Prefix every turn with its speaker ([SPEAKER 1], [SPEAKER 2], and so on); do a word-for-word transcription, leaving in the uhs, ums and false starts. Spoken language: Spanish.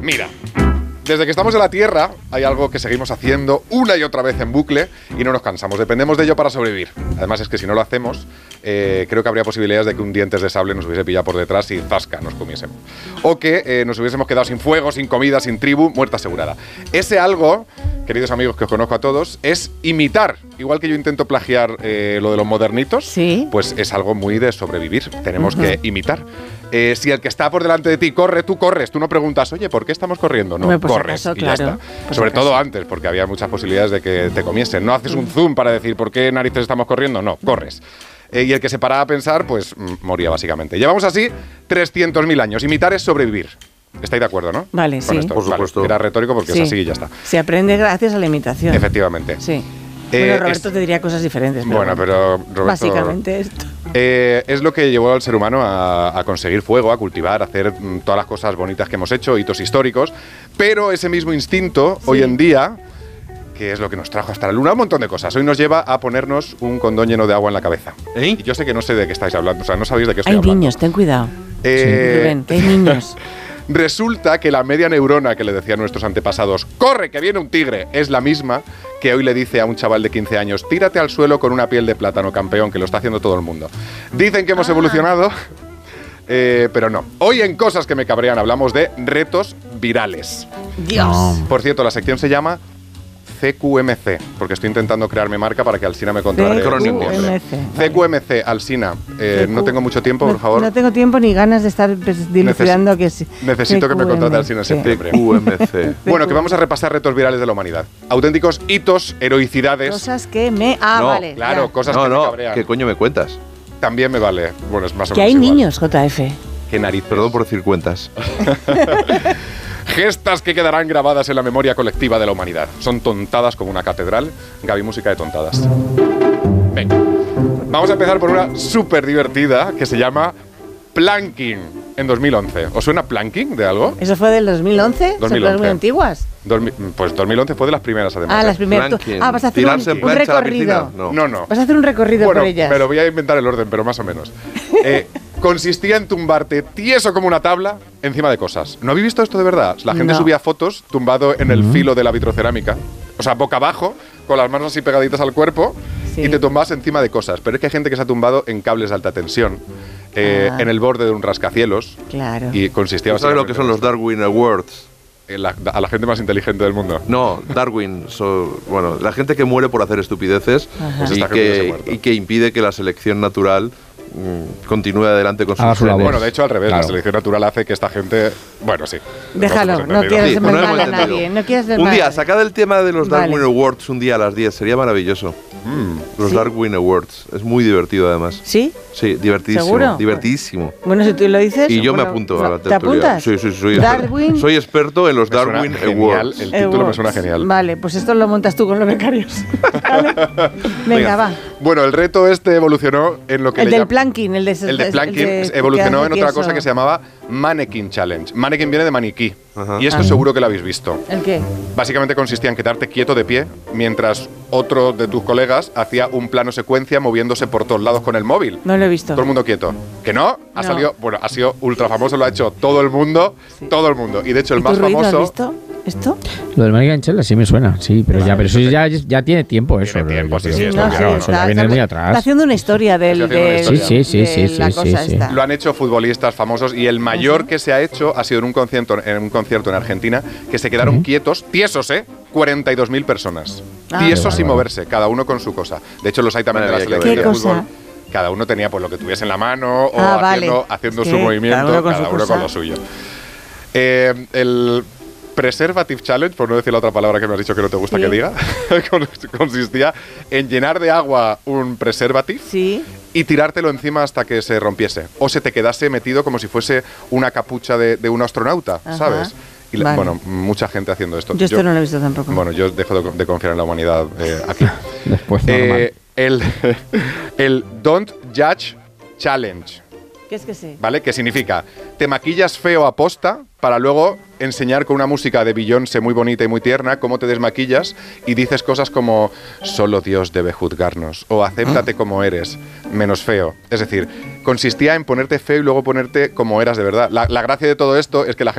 [SPEAKER 1] Mira, desde que estamos en la Tierra hay algo que seguimos haciendo una y otra vez en bucle y no nos cansamos. Dependemos de ello para sobrevivir. Además es que si no lo hacemos, eh, creo que habría posibilidades de que un dientes de sable nos hubiese pillado por detrás y zasca, nos comiésemos. O que eh, nos hubiésemos quedado sin fuego, sin comida, sin tribu, muerta asegurada. Ese algo, queridos amigos que os conozco a todos, es imitar. Igual que yo intento plagiar eh, lo de los modernitos,
[SPEAKER 2] ¿sí?
[SPEAKER 1] Pues es algo muy de sobrevivir. Tenemos uh-huh. que imitar. Eh, si el que está por delante de ti corre, tú corres. Tú no preguntas, oye, ¿por qué estamos corriendo? No,
[SPEAKER 2] pues
[SPEAKER 1] corres
[SPEAKER 2] acaso,
[SPEAKER 1] y ya
[SPEAKER 2] claro,
[SPEAKER 1] está. Sobre todo antes, porque había muchas posibilidades de que te comiesen. No haces un zoom para decir, ¿por qué narices estamos corriendo? No, corres. Eh, y el que se paraba a pensar, pues mm, moría básicamente. Llevamos así trescientos mil años. Imitar es sobrevivir. ¿Estáis de acuerdo, no?
[SPEAKER 2] Vale,
[SPEAKER 1] Con
[SPEAKER 2] sí.
[SPEAKER 1] esto.
[SPEAKER 3] Por supuesto.
[SPEAKER 1] Vale, era retórico porque
[SPEAKER 2] sí.
[SPEAKER 1] es así y ya está.
[SPEAKER 2] Se aprende gracias a la imitación.
[SPEAKER 1] Efectivamente.
[SPEAKER 2] Sí.
[SPEAKER 1] Eh,
[SPEAKER 2] bueno, Roberto
[SPEAKER 1] es,
[SPEAKER 2] te diría cosas diferentes. Pero
[SPEAKER 1] bueno, pero Roberto,
[SPEAKER 2] básicamente esto.
[SPEAKER 1] Eh, es lo que llevó al ser humano a, a conseguir fuego, a cultivar, a hacer mm, todas las cosas bonitas que hemos hecho, hitos históricos. Pero ese mismo instinto, sí. hoy en día, que es lo que nos trajo hasta la luna, un montón de cosas. Hoy nos lleva a ponernos un condón lleno de agua en la cabeza.
[SPEAKER 3] ¿Eh?
[SPEAKER 1] Y yo sé que no sé de qué estáis hablando, o sea, no sabéis de qué estoy
[SPEAKER 2] hay
[SPEAKER 1] hablando.
[SPEAKER 2] Hay niños, ten cuidado.
[SPEAKER 1] Eh,
[SPEAKER 2] sí, Rubén, que hay niños.
[SPEAKER 1] Resulta que la media neurona que le decían nuestros antepasados, ¡corre, que viene un tigre!, es la misma que hoy le dice a un chaval de quince años, tírate al suelo con una piel de plátano, campeón, que lo está haciendo todo el mundo. Dicen que hemos ah. evolucionado, eh, pero no. Hoy en Cosas que me cabrean hablamos de retos virales.
[SPEAKER 2] Dios.
[SPEAKER 1] No. Por cierto, la sección se llama C Q M C, porque estoy intentando crearme marca para que Alsina me contrate.
[SPEAKER 2] C Q M C.
[SPEAKER 1] C Q M C, Alsina. Eh, no tengo mucho tiempo, por favor.
[SPEAKER 2] No, no tengo tiempo ni ganas de estar dilucidando que sí.
[SPEAKER 1] Necesito que me contrate Alsina en septiembre.
[SPEAKER 3] C Q M C.
[SPEAKER 1] Bueno, que vamos a repasar retos virales de la humanidad. Auténticos hitos, heroicidades.
[SPEAKER 2] Cosas que me... Ah,
[SPEAKER 3] no,
[SPEAKER 2] vale.
[SPEAKER 1] Claro,
[SPEAKER 2] ya.
[SPEAKER 1] cosas
[SPEAKER 3] no,
[SPEAKER 1] que
[SPEAKER 3] no,
[SPEAKER 1] me cabrean.
[SPEAKER 3] ¿qué coño me cuentas?
[SPEAKER 1] También me vale. Bueno, es más o
[SPEAKER 2] que
[SPEAKER 1] menos
[SPEAKER 2] hay
[SPEAKER 1] igual.
[SPEAKER 2] niños, J F.
[SPEAKER 1] Qué nariz.
[SPEAKER 3] Perdón por decir cuentas.
[SPEAKER 1] Gestas que quedarán grabadas en la memoria colectiva de la humanidad. Son tontadas como una catedral. Gaby, música de tontadas. Venga. Vamos a empezar por una súper divertida que se llama Planking en dos mil once. ¿Os suena Planking de algo?
[SPEAKER 2] ¿Eso fue del dos mil once?
[SPEAKER 1] dos mil once.
[SPEAKER 2] ¿Son cosas muy antiguas?
[SPEAKER 1] Dormi- pues dos mil once fue de las primeras, además.
[SPEAKER 2] Ah, las primeras. Ah, vas a hacer un, un recorrido.
[SPEAKER 3] No.
[SPEAKER 1] no, no.
[SPEAKER 2] Vas a hacer un recorrido
[SPEAKER 1] bueno,
[SPEAKER 2] por ellas.
[SPEAKER 1] Me lo voy a inventar el orden, pero más o menos. Eh, consistía en tumbarte tieso como una tabla encima de cosas. ¿No habéis visto esto de verdad? La gente
[SPEAKER 2] no.
[SPEAKER 1] subía fotos tumbado en el filo de la vitrocerámica. O sea, boca abajo, con las manos así pegaditas al cuerpo, sí. y te tumbas encima de cosas. Pero es que hay gente que se ha tumbado en cables de alta tensión, eh, ah. en el borde de un rascacielos.
[SPEAKER 2] Claro.
[SPEAKER 1] Y consistía...
[SPEAKER 3] ¿Sabes lo que son los Darwin Awards?
[SPEAKER 1] La, a la gente más inteligente del mundo.
[SPEAKER 3] No, Darwin, so, bueno, la gente que muere por hacer estupideces y que, y que impide que la selección natural mmm, continúe adelante con sus genes.
[SPEAKER 1] Bueno, de hecho al revés, claro. La selección natural hace que esta gente, bueno, sí.
[SPEAKER 2] Déjalo, no quieres ver mal a nadie, no quieres ver
[SPEAKER 3] Un
[SPEAKER 2] mal.
[SPEAKER 3] día, sacad el tema de los Darwin
[SPEAKER 2] vale.
[SPEAKER 3] Awards un día a las diez, sería maravilloso. Mm, los ¿sí? Darwin Awards, es muy divertido además.
[SPEAKER 2] ¿Sí?
[SPEAKER 3] Sí, divertidísimo.
[SPEAKER 2] ¿Seguro?
[SPEAKER 3] Divertidísimo.
[SPEAKER 2] Bueno, si tú lo dices...
[SPEAKER 3] Y yo
[SPEAKER 2] bueno,
[SPEAKER 3] me apunto a la
[SPEAKER 2] tertulia. ¿Te apuntas?
[SPEAKER 3] Sí, sí, soy
[SPEAKER 2] Darwin.
[SPEAKER 3] Experto, soy experto en los
[SPEAKER 1] me
[SPEAKER 3] Darwin Awards.
[SPEAKER 1] El título Awards. Me suena genial.
[SPEAKER 2] Vale, pues esto lo montas tú con los becarios. ¿Vale? Venga, Venga, va.
[SPEAKER 1] Bueno, el reto este evolucionó en lo que
[SPEAKER 2] el
[SPEAKER 1] le
[SPEAKER 2] del
[SPEAKER 1] llama,
[SPEAKER 2] planking, el de
[SPEAKER 1] El de planking el de, evolucionó en otra eso. cosa que se llamaba Mannequin Challenge. Mannequin viene de maniquí. Ajá. Y esto Ajá. seguro que lo habéis visto.
[SPEAKER 2] ¿El qué?
[SPEAKER 1] Básicamente consistía en quedarte quieto de pie mientras otro de tus colegas hacía un plano secuencia moviéndose por todos lados con el móvil.
[SPEAKER 2] No lo he visto.
[SPEAKER 1] Todo el mundo quieto. ¿Que no? Ha
[SPEAKER 2] no.
[SPEAKER 1] salido, bueno, ha sido ultra famoso, lo ha hecho todo el mundo, sí. todo el mundo. Y de hecho el
[SPEAKER 2] ¿Y
[SPEAKER 1] más
[SPEAKER 2] tú, Ruiz,
[SPEAKER 1] famoso...
[SPEAKER 2] ¿lo has visto? ¿Esto?
[SPEAKER 4] Lo del Mannequin Challenge sí me suena, sí, pero, ya, pero eso ya, ya tiene tiempo eso.
[SPEAKER 1] Tiene tiempo, sí, sí,
[SPEAKER 2] sí,
[SPEAKER 1] sí,
[SPEAKER 2] no,
[SPEAKER 1] claro,
[SPEAKER 2] sí,
[SPEAKER 4] eso ya viene muy atrás.
[SPEAKER 2] Está haciendo una historia del... del
[SPEAKER 4] sí, sí, sí, sí, sí, sí, sí.
[SPEAKER 1] Lo han hecho futbolistas famosos y el mayor ¿sí? que se ha hecho ha sido en un concierto en, un concierto en Argentina que se quedaron uh-huh. quietos, tiesos, ¿eh? cuarenta y dos mil personas. Ah, tiesos sin moverse, cada uno con su cosa. De hecho, los hay también de la selección de fútbol. Cada uno tenía pues lo que tuviese en la mano o
[SPEAKER 2] ah,
[SPEAKER 1] haciendo,
[SPEAKER 2] vale.
[SPEAKER 1] haciendo
[SPEAKER 2] es
[SPEAKER 1] su movimiento,
[SPEAKER 2] cada uno con,
[SPEAKER 1] cada
[SPEAKER 2] su
[SPEAKER 1] uno con lo suyo. Eh, el Preservative Challenge, por no decir la otra palabra que me has dicho que no te gusta sí. que diga, consistía en llenar de agua un preservative
[SPEAKER 2] sí.
[SPEAKER 1] y tirártelo encima hasta que se rompiese o se te quedase metido como si fuese una capucha de, de un astronauta, Ajá. ¿sabes? Y la, vale. bueno, mucha gente haciendo esto.
[SPEAKER 2] Yo esto yo, no lo he visto tampoco.
[SPEAKER 1] Bueno, yo dejo de, de confiar en la humanidad eh, aquí.
[SPEAKER 4] Después
[SPEAKER 1] eh, el, el Don't Judge Challenge.
[SPEAKER 2] ¿Qué es que sí?
[SPEAKER 1] ¿Vale? Que significa, te maquillas feo a posta para luego enseñar con una música de Beyoncé muy bonita y muy tierna cómo te desmaquillas y dices cosas como solo Dios debe juzgarnos o acéptate como eres, menos feo. Es decir, consistía en ponerte feo y luego ponerte como eras de verdad. La, la gracia de todo esto es que la gente